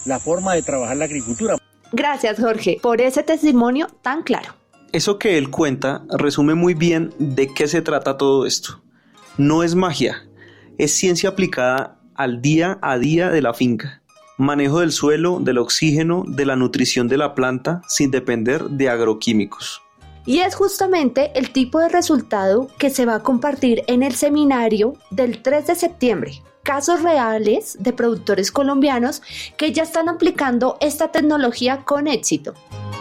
la forma de trabajar la agricultura. Gracias, Jorge, por ese testimonio tan claro. Eso que él cuenta resume muy bien de qué se trata todo esto. No es magia, es ciencia aplicada al día a día de la finca. Manejo del suelo, del oxígeno, de la nutrición de la planta sin depender de agroquímicos. Y es justamente el tipo de resultado que se va a compartir en el seminario del 3 de septiembre. Casos reales de productores colombianos que ya están aplicando esta tecnología con éxito.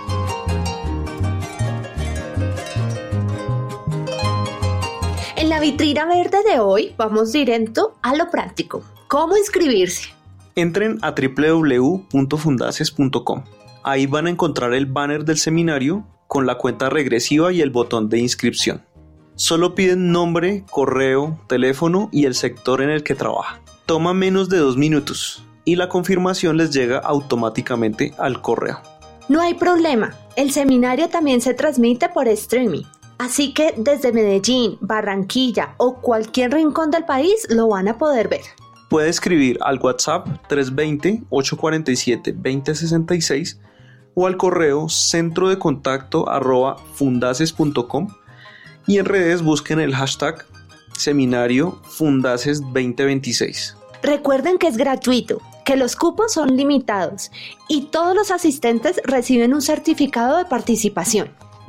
En la vitrina verde de hoy vamos directo a lo práctico. ¿Cómo inscribirse? Entren a www.fundaces.com. Ahí van a encontrar el banner del seminario con la cuenta regresiva y el botón de inscripción. Solo piden nombre, correo, teléfono y el sector en el que trabaja. Toma menos de 2 minutos y la confirmación les llega automáticamente al correo. No hay problema, el seminario también se transmite por streaming. Así que desde Medellín, Barranquilla o cualquier rincón del país lo van a poder ver. Puede escribir al WhatsApp 320-847-2066 o al correo centrodecontacto@fundaces.com y en redes busquen el hashtag Seminario Fundaces 2026. Recuerden que es gratuito, que los cupos son limitados y todos los asistentes reciben un certificado de participación.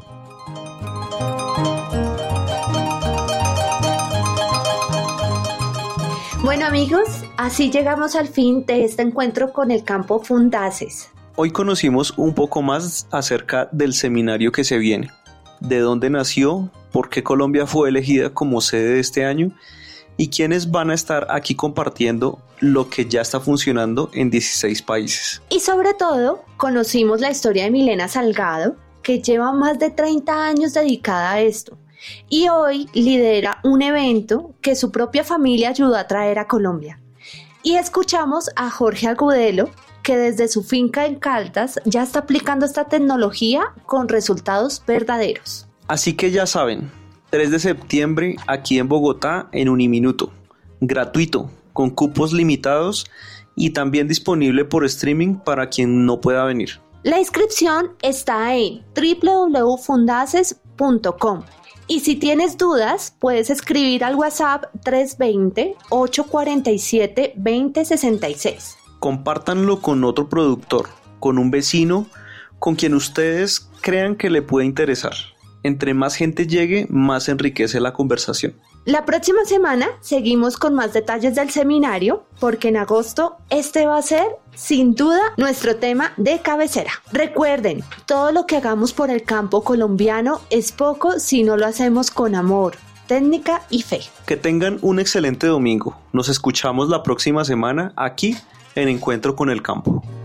Bueno amigos, así llegamos al fin de este encuentro con el campo Fundaces. Hoy conocimos un poco más acerca del seminario que se viene, de dónde nació, por qué Colombia fue elegida como sede de este año y quiénes van a estar aquí compartiendo lo que ya está funcionando en 16 países. Y sobre todo, conocimos la historia de Milena Salgado, que lleva más de 30 años dedicada a esto. Y hoy lidera un evento que su propia familia ayudó a traer a Colombia. Y escuchamos a Jorge Agudelo, que desde su finca en Caldas ya está aplicando esta tecnología con resultados verdaderos. Así que ya saben, 3 de septiembre aquí en Bogotá en Uniminuto, gratuito, con cupos limitados y también disponible por streaming para quien no pueda venir. La inscripción está en www.fundaces.com. Y si tienes dudas, puedes escribir al WhatsApp 320-847-2066. Compártanlo con otro productor, con un vecino, con quien ustedes crean que le puede interesar. Entre más gente llegue, más enriquece la conversación. La próxima semana seguimos con más detalles del seminario, porque en agosto este va a ser, sin duda, nuestro tema de cabecera. Recuerden, todo lo que hagamos por el campo colombiano es poco si no lo hacemos con amor, técnica y fe. Que tengan un excelente domingo. Nos escuchamos la próxima semana aquí en Encuentro con el Campo.